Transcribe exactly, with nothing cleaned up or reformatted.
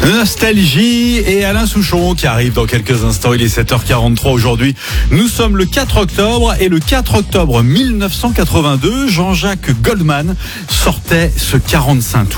Nostalgie et Alain Souchon qui arrive dans quelques instants. Il est sept heures quarante-trois aujourd'hui. Nous sommes le quatre octobre et le quatre octobre mille neuf cent quatre-vingt-deux, Jean-Jacques Goldman sortait ce quarante-cinq tours.